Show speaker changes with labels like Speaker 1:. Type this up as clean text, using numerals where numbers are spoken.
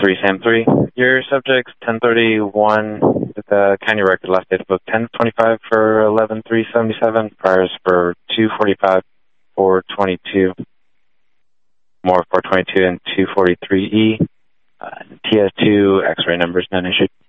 Speaker 1: 3 Sam 3. Your subject's 1031 with the county record last date of book 1025 for 11-377. Priors for 245, 422. More 422 and 243E. TS2 X-ray numbers none issued.